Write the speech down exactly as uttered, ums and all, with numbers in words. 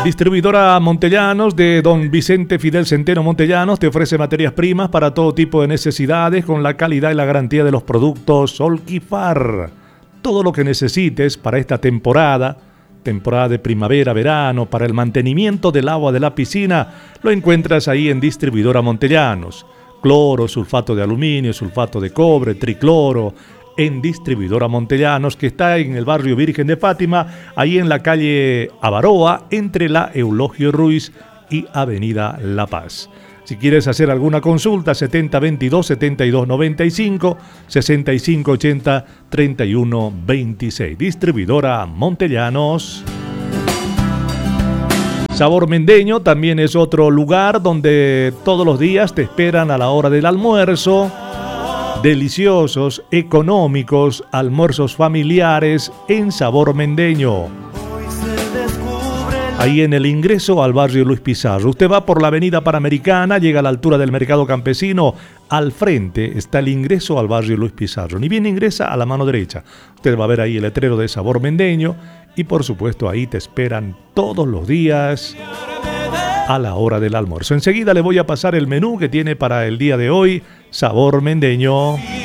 Distribuidora Montellanos de don Vicente Fidel Centeno Montellanos te ofrece materias primas para todo tipo de necesidades con la calidad y la garantía de los productos Solquifar. Todo lo que necesites para esta temporada, temporada de primavera, verano, para el mantenimiento del agua de la piscina, lo encuentras ahí en Distribuidora Montellanos. Cloro, sulfato de aluminio, sulfato de cobre, tricloro, en Distribuidora Montellanos, que está en el barrio Virgen de Fátima, ahí en la calle Avaroa, entre la Eulogio Ruiz y Avenida La Paz. Si quieres hacer alguna consulta, setenta veintidós setenta y dos noventa y cinco, sesenta y cinco ochenta treinta y uno veintiséis. Distribuidora Montellanos. Sabor Mendeño también es otro lugar donde todos los días te esperan a la hora del almuerzo. Deliciosos, económicos, almuerzos familiares en Sabor Mendeño. Ahí en el ingreso al barrio Luis Pizarro. Usted va por la avenida Panamericana, llega a la altura del Mercado Campesino. Al frente está el ingreso al barrio Luis Pizarro. Ni bien ingresa, a la mano derecha. Usted va a ver ahí el letrero de Sabor Mendeño. Y por supuesto ahí te esperan todos los días a la hora del almuerzo. Enseguida le voy a pasar el menú que tiene para el día de hoy Sabor Mendeño.